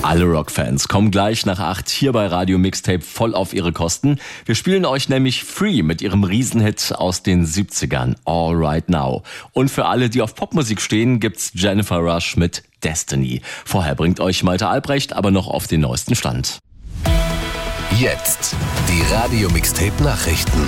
Alle Rockfans kommen gleich nach 8 hier bei Radio Mixtape voll auf ihre Kosten. Wir spielen euch nämlich Free mit ihrem Riesenhit aus den 70ern, All Right Now. Und für alle, die auf Popmusik stehen, gibt's Jennifer Rush mit Destiny. Vorher bringt euch Malte Albrecht aber noch auf den neuesten Stand. Jetzt die Radio Mixtape Nachrichten.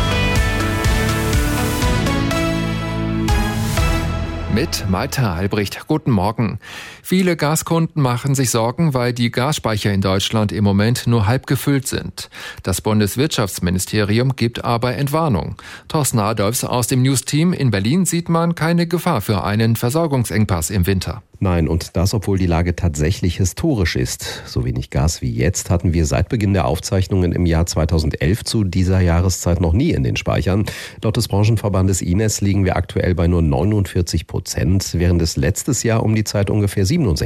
Mit Malte Albrecht. Guten Morgen. Viele Gaskunden machen sich Sorgen, weil die Gasspeicher in Deutschland im Moment nur halb gefüllt sind. Das Bundeswirtschaftsministerium gibt aber Entwarnung. Thorsten Adolfs aus dem News-Team in Berlin sieht man keine Gefahr für einen Versorgungsengpass im Winter. Nein, und das, obwohl die Lage tatsächlich historisch ist. So wenig Gas wie jetzt hatten wir seit Beginn der Aufzeichnungen im Jahr 2011 zu dieser Jahreszeit noch nie in den Speichern. Laut des Branchenverbandes Ines liegen wir aktuell bei nur 49%, während es letztes Jahr um die Zeit ungefähr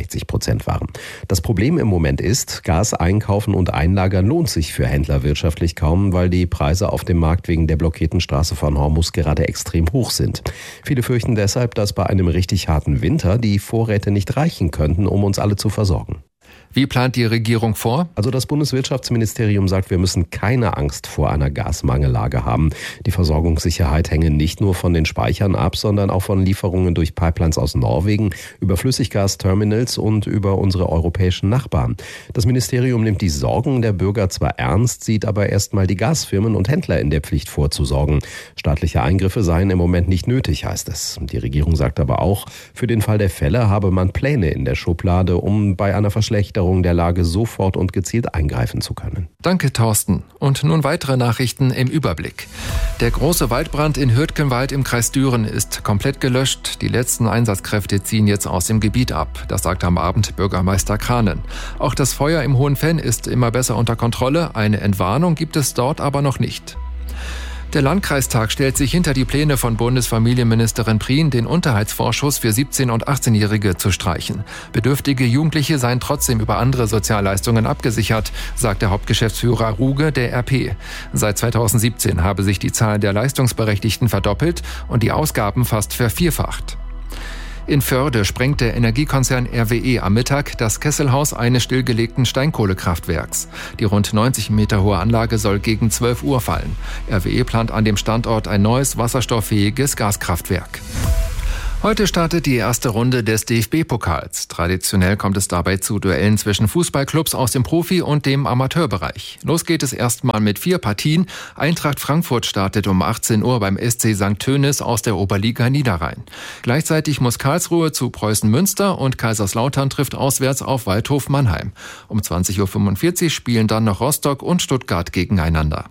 67% waren. Das Problem im Moment ist, Gas einkaufen und einlagern lohnt sich für Händler wirtschaftlich kaum, weil die Preise auf dem Markt wegen der blockierten Straße von Hormuz gerade extrem hoch sind. Viele fürchten deshalb, dass bei einem richtig harten Winter die Vorräte nicht reichen könnten, um uns alle zu versorgen. Wie plant die Regierung vor? Also das Bundeswirtschaftsministerium sagt, wir müssen keine Angst vor einer Gasmangellage haben. Die Versorgungssicherheit hänge nicht nur von den Speichern ab, sondern auch von Lieferungen durch Pipelines aus Norwegen, über Flüssiggasterminals und über unsere europäischen Nachbarn. Das Ministerium nimmt die Sorgen der Bürger zwar ernst, sieht aber erstmal die Gasfirmen und Händler in der Pflicht vorzusorgen. Staatliche Eingriffe seien im Moment nicht nötig, heißt es. Die Regierung sagt aber auch, für den Fall der Fälle habe man Pläne in der Schublade, um bei einer Verschlechterung der Lage sofort und gezielt eingreifen zu können. Danke, Thorsten. Und nun weitere Nachrichten im Überblick. Der große Waldbrand in Hürtgenwald im Kreis Düren ist komplett gelöscht. Die letzten Einsatzkräfte ziehen jetzt aus dem Gebiet ab. Das sagte am Abend Bürgermeister Kranen. Auch das Feuer im Hohenfenn ist immer besser unter Kontrolle. Eine Entwarnung gibt es dort aber noch nicht. Der Landkreistag stellt sich hinter die Pläne von Bundesfamilienministerin Prien, den Unterhaltsvorschuss für 17- und 18-Jährige zu streichen. Bedürftige Jugendliche seien trotzdem über andere Sozialleistungen abgesichert, sagt der Hauptgeschäftsführer Ruge der RP. Seit 2017 habe sich die Zahl der Leistungsberechtigten verdoppelt und die Ausgaben fast vervierfacht. In Förde sprengt der Energiekonzern RWE am Mittag das Kesselhaus eines stillgelegten Steinkohlekraftwerks. Die rund 90 Meter hohe Anlage soll gegen 12 Uhr fallen. RWE plant an dem Standort ein neues wasserstofffähiges Gaskraftwerk. Heute startet die erste Runde des DFB-Pokals. Traditionell kommt es dabei zu Duellen zwischen Fußballclubs aus dem Profi- und dem Amateurbereich. Los geht es erstmal mit 4 Partien. Eintracht Frankfurt startet um 18 Uhr beim SC St. Tönis aus der Oberliga Niederrhein. Gleichzeitig muss Karlsruhe zu Preußen Münster und Kaiserslautern trifft auswärts auf Waldhof Mannheim. Um 20.45 Uhr spielen dann noch Rostock und Stuttgart gegeneinander.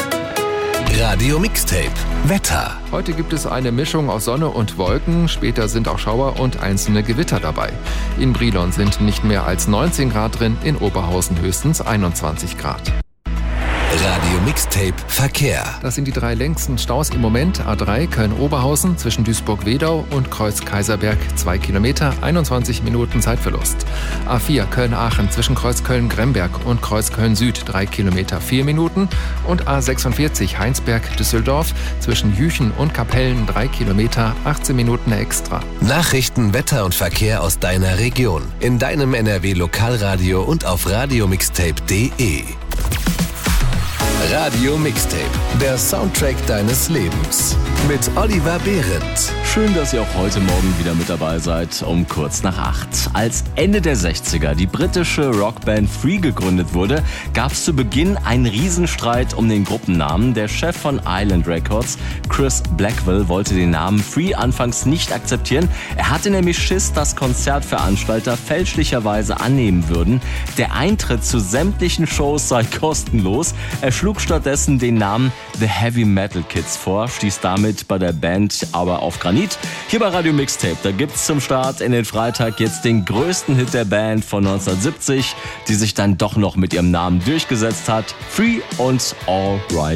Radio Mixtape Wetter. Heute gibt es eine Mischung aus Sonne und Wolken. Später sind auch Schauer und einzelne Gewitter dabei. In Brilon sind nicht mehr als 19 Grad drin, in Oberhausen höchstens 21 Grad. Radio Mixtape Verkehr. Das sind die 3 längsten Staus im Moment. A3 Köln-Oberhausen zwischen Duisburg-Wedau und Kreuz-Kaiserberg 2 Kilometer, 21 Minuten Zeitverlust. A4 Köln-Aachen zwischen Kreuz Köln-Gremberg und Kreuz Köln-Süd 3 Kilometer, 4 Minuten. Und A46 Heinsberg-Düsseldorf zwischen Jüchen und Kapellen 3 Kilometer, 18 Minuten extra. Nachrichten, Wetter und Verkehr aus deiner Region. In deinem NRW-Lokalradio und auf radiomixtape.de. Radio Mixtape, der Soundtrack deines Lebens. Mit Oliver Behrendt. Schön, dass ihr auch heute Morgen wieder mit dabei seid, um kurz nach 8. Als Ende der 60er die britische Rockband Free gegründet wurde, gab es zu Beginn einen Riesenstreit um den Gruppennamen. Der Chef von Island Records, Chris Blackwell, wollte den Namen Free anfangs nicht akzeptieren. Er hatte nämlich Schiss, dass Konzertveranstalter fälschlicherweise annehmen würden, der Eintritt zu sämtlichen Shows sei kostenlos. Er schlug stattdessen den Namen The Heavy Metal Kids vor, stieß damit bei der Band aber auf Granit. Hier bei Radio Mixtape, da gibt's zum Start in den Freitag jetzt den größten Hit der Band von 1970, die sich dann doch noch mit ihrem Namen durchgesetzt hat. Free und All Right